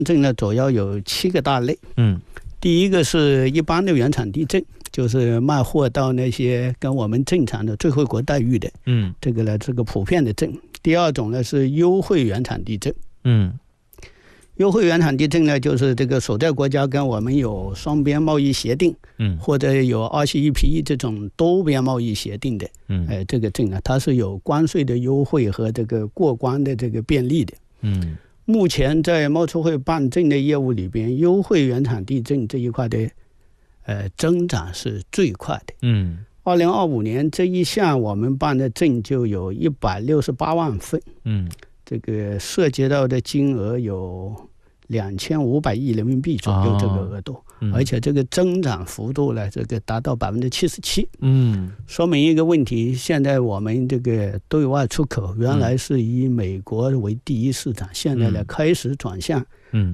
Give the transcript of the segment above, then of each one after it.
证呢主要有7个大类。第一个是一般的原产地证，就是卖货到那些跟我们正常的最惠国待遇的，这个普遍的证。第二种呢是优惠原产地证。优惠原产地证呢，就是这个所在国家跟我们有双边贸易协定，或者有RCEP这种多边贸易协定的，这个证呢，它是有关税的优惠和这个过关的这个便利的。目前在贸促会办证的业务里边，优惠原产地证这一块的增长是最快的。2025年这一项我们办的证就有168万份，这个涉及到的金额有2500亿人民币左右这个额度，而且这个增长幅度呢，这个达到77%。说明一个问题，现在我们这个对外出口原来是以美国为第一市场，现在呢开始转向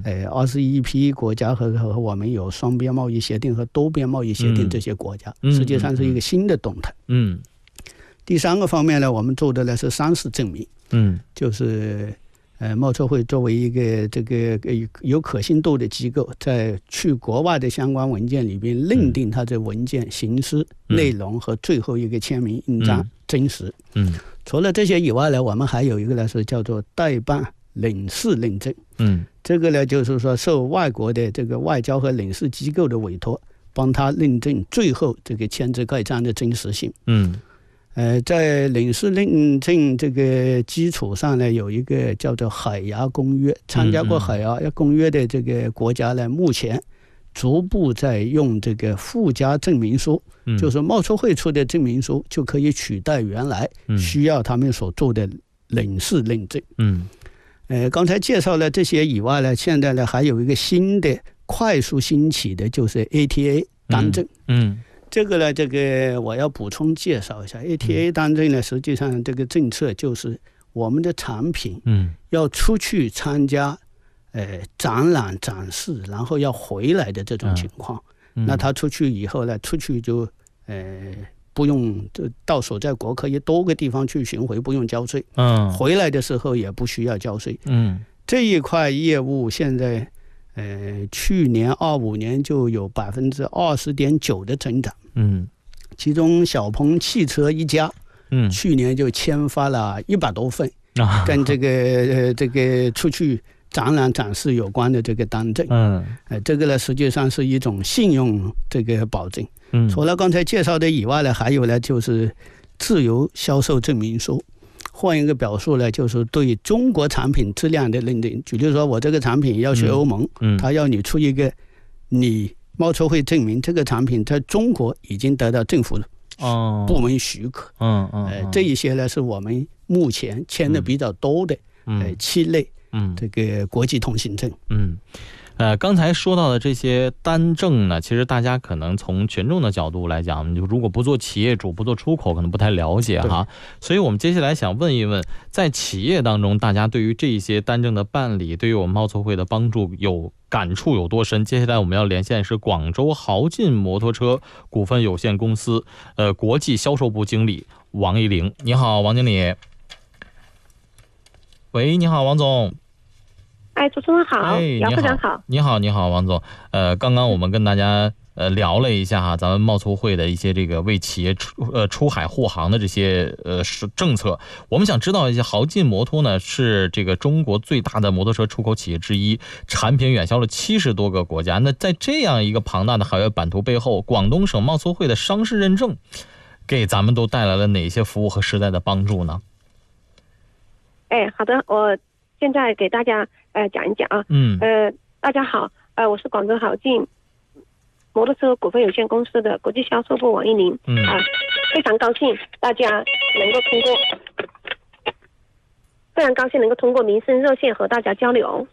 RCEP 国家和我们有双边贸易协定和多边贸易协定这些国家，实际上是一个新的动态。第三个方面呢，我们做的呢是商事证明，就是贸促会作为一个这个有可信度的机构，在去国外的相关文件里边认定它的文件形式、内容和最后一个签名印章真实。除了这些以外呢，我们还有一个呢是叫做代办领事认证。这个呢就是说受外国的这个外交和领事机构的委托，帮他认证最后这个签字盖章的真实性。在领事认证这个基础上呢，有一个叫做海牙公约，参加过海牙公约的这个国家呢，目前逐步在用这个附加证明书，就是贸促会出的证明书就可以取代原来需要他们所做的领事认证。刚才介绍了这些以外呢，现在呢还有一个新的快速兴起的，就是 ATA 单证。这个呢，这个我要补充介绍一下。ATA 单证呢，实际上这个政策就是我们的产品要出去参加展览展示，然后要回来的这种情况。那他出去以后呢，出去就不用到所在国可以多个地方去巡回，不用交税。回来的时候也不需要交税。这一块业务现在去年25年就有20.9%的增长。其中小鹏汽车一家，去年就签发了100多份，跟这个出去展览展示有关的这个单证。这个呢实际上是一种信用这个保证。除了刚才介绍的以外呢，还有呢就是自由销售证明书。换一个表述呢，就是对中国产品质量的认定。举例说，我这个产品要去欧盟，他要你出一个你贸促会证明这个产品在中国已经得到政府部门许可。这一些呢是我们目前签的比较多的7类这个国际通行证。 刚才说到的这些单证呢，其实大家可能从群众的角度来讲，就如果不做企业主不做出口，可能不太了解哈。所以我们接下来想问一问，在企业当中，大家对于这些单证的办理，对于我们贸促会的帮助有感触有多深？接下来我们要连线是广州豪进摩托车股份有限公司国际销售部经理王一玲。你好，王经理。喂，你好，王总。 主持人好，姚科长好。 你好，王总。刚刚我们跟大家聊了一下哈，咱们贸促会的一些这个为企业出海护航的这些政策。我们想知道一些，豪进摩托呢是这个中国最大的摩托车出口企业之一，产品远销了70多个国家。那在这样一个庞大的海外版图背后，广东省贸促会的商事认证给咱们都带来了哪些服务和实在的帮助呢？ 好的，我现在给大家讲一讲啊。大家好，我是广州豪进摩托车股份有限公司的国际销售部王一玲。非常高兴大家能够通过民生热线和大家交流。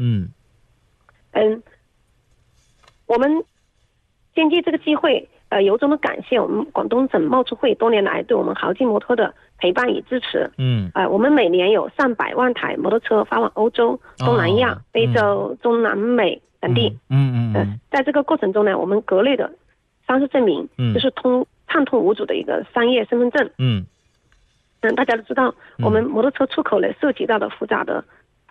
我们先借这个机会由衷的感谢我们广东省贸促会多年来对我们豪进摩托的陪伴与支持。我们每年有上百万台摩托车发往欧洲、东南亚、非洲、中南美等地。在这个过程中呢，我们国内的商事证明就是畅通无阻的一个商业身份证。大家都知道，我们摩托车出口呢涉及到的复杂的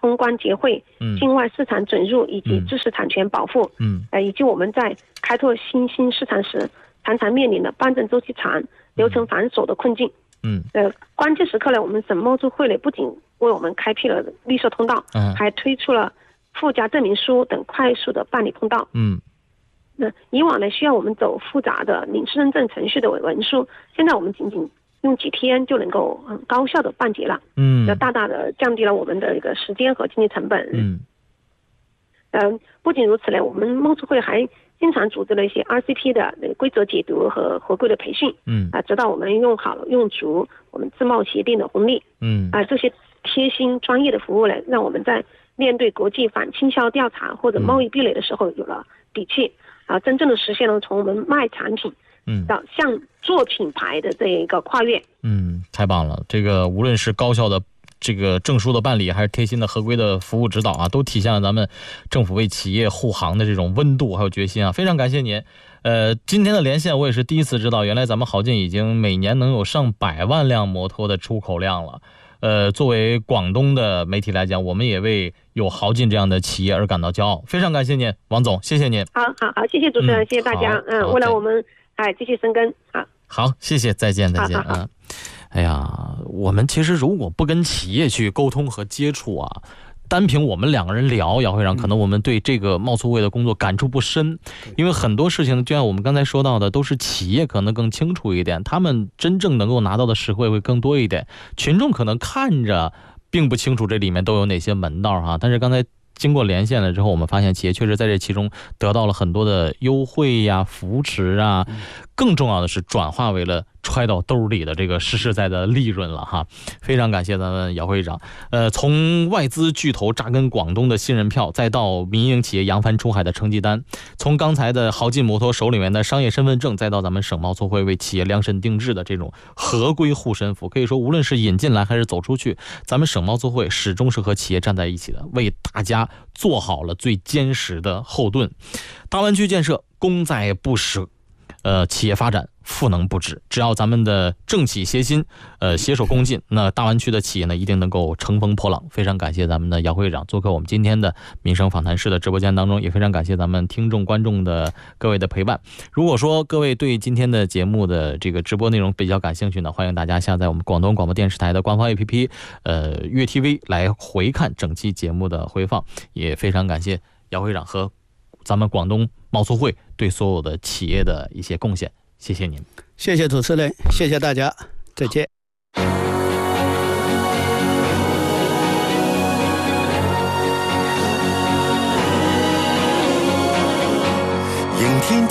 通关结汇、境外市场准入以及知识产权保护，以及我们在开拓新兴市场时常常面临的办证周期长、流程繁琐的困境。关键时刻呢，我们省贸促会呢不仅为我们开辟了绿色通道，还推出了附加证明书等快速的办理通道。以往呢需要我们走复杂的领事认证程序的文书，现在我们仅仅用几天就能够很高效的办结了，大大的降低了我们的一个时间和经济成本。不仅如此呢，我们贸促会还经常组织了一些 RCP 的规则解读和合规的培训，直到我们用好了用足我们自贸协定的红利。这些贴心专业的服务呢，让我们在面对国际反倾销调查或者贸易壁垒的时候有了底气，真正的实现了从我们卖产品到向做品牌的这一个跨越。 太棒了！这个无论是高效的这个证书的办理，还是贴心的合规的服务指导啊，都体现了咱们政府为企业护航的这种温度还有决心啊！非常感谢您。今天的连线我也是第一次知道，原来咱们豪进已经每年能有上百万辆摩托的出口量了。作为广东的媒体来讲，我们也为有豪进这样的企业而感到骄傲。非常感谢您，王总，谢谢您。 好，谢谢主持人，谢谢大家。为了我们继续深耕。 好，谢谢，再见。哎呀，我们其实如果不跟企业去沟通和接触啊，单凭我们两个人聊，姚会长，可能我们对这个贸促会的工作感触不深，因为很多事情就像我们刚才说到的，都是企业可能更清楚一点，他们真正能够拿到的实惠会更多一点，群众可能看着并不清楚这里面都有哪些门道哈。但是刚才经过连线了之后，我们发现企业确实在这其中得到了很多的优惠呀、扶持啊，更重要的是转化为了揣到兜里的这个实实在在的利润了哈。非常感谢咱们姚会长。从外资巨头扎根广东的信任票，再到民营企业扬帆出海的成绩单，从刚才的豪进摩托手里面的商业身份证，再到咱们省贸促会为企业量身定制的这种合规护身符，可以说无论是引进来还是走出去，咱们省贸促会始终是和企业站在一起的，为大家做好了最坚实的后盾。大湾区建设功在不舍，企业发展赋能不止，只要咱们的政企协心，携手共进，那大湾区的企业呢一定能够乘风破浪。非常感谢咱们的姚会长做客我们今天的民生访谈室的直播间当中，也非常感谢咱们听众观众的各位的陪伴。如果说各位对今天的节目的这个直播内容比较感兴趣呢，欢迎大家下载我们广东广播电视台的官方 APP 粤 TV 来回看整期节目的回放。也非常感谢姚会长和咱们广东贸促会对所有的企业的一些贡献，谢谢您。 谢谢主持人，谢谢大家，再见。 迎天